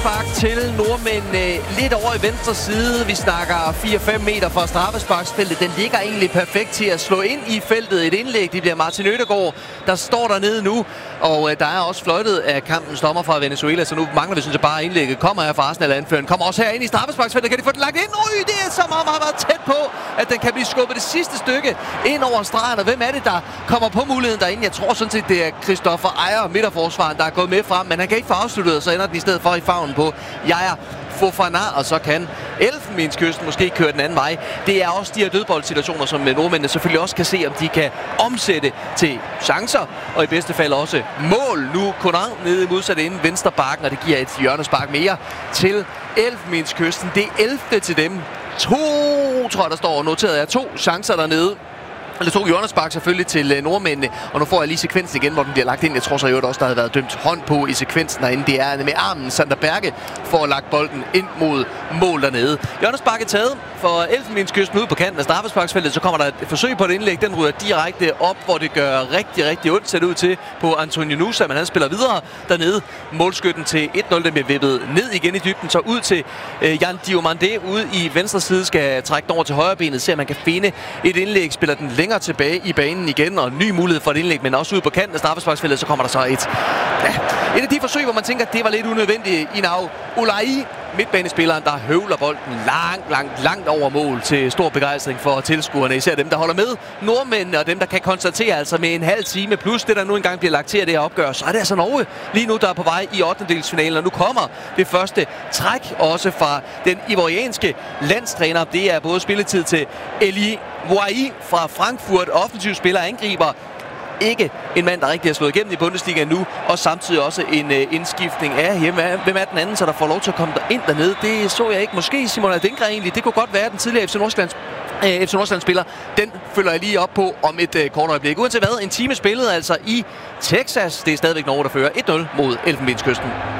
Spark til nordmænd lidt over i venstre side. Vi snakker 4-5 meter fra straffesparksfeltet. Den ligger egentlig perfekt til at slå ind i feltet. Et indlæg, det bliver Martin Ødegaard, der står dernede nu. Og der er også fløjtet af kampens dommer fra Venezuela, så nu mangler vi, synes jeg, bare indlægget. Kommer her fra Arsenal-anføreren. Kommer også her ind i straffesparksfeltet. Kan de få den lagt ind? Det er som om, har været tæt på, at den kan blive skubbet det sidste stykke ind over stregen. Og hvem er det, der kommer på muligheden derinde? Jeg tror sådan set, det er Christoffer Ejer, midterforsvaren, der er gået med frem. Men han kan ikke få afsluttet, og så ender den i stedet for i favnen på Jaja Fofana, og så kan Elfenbenskysten måske køre den anden vej. Det er også de her dødboldsituationer, som nordmændene selvfølgelig også kan se, om de kan omsætte til chancer, og i bedste fald også mål. Nu Konan nede i modsatte ende venstre bakken, og det giver et hjørnespark mere til Elfenbenskysten. Det er 11. til dem. Tror jeg, der står noteret af 2 chancer dernede. Eller 2 hjørnespark selvfølgelig til nordmændene. Og nu får jeg lige sekvensen igen, hvor den bliver lagt ind. Jeg tror så jo også, der havde været dømt hånd på i sekvensen herinde. Det er med armen Sander Berge for at lagt bolden ind mod mål dernede. Hjørnespark er taget for Elfenbenskysten ud på kanten af straffesparksfeltet. Så kommer der et forsøg på et indlæg. Den ryger direkte op, hvor det gør rigtig, rigtig ondt, ser det ud til på Antonio Nusa. Men han spiller videre dernede. Målskytten til 1-0, den bliver vippet ned igen i dybden. Så ud til Jan Diomande ude i venstre side. Skal trække den over til højre benet. Se om man kan finde et indlæg. Spiller den længere tilbage i banen igen, og en ny mulighed for et indlæg, men også ud på kanten af straffesparksfeltet, så kommer der så et af de forsøg, hvor man tænker, at det var lidt unødvendigt. Inau Olai, midtbanespilleren, der høvler bolden langt over mål til stor begejstring for tilskuerne, især dem, der holder med nordmændene, og dem, der kan konstatere altså med en halv time plus det, der nu engang bliver lagt til at det her opgør, så er det altså Norge lige nu, der er på vej i 8-delsfinalen, og nu kommer det første træk også fra den ivorianske landstræner. Det er både spilletid til Eli Wai fra Frankfurt, offensiv spiller, angriber. Ikke en mand, der rigtig har slået igennem i Bundesliga nu, og samtidig også en indskiftning af hvem er den anden, så der får lov til at komme ind dernede. Det så jeg ikke. Måske Simon Adingra egentlig. Det kunne godt være den tidligere FC Nordsjælland spiller. Den følger jeg lige op på om et kort øjeblik. Uanset hvad, en time spillet altså i Texas. Det er stadigvæk Norge, der fører 1-0 mod Elfenbenskysten.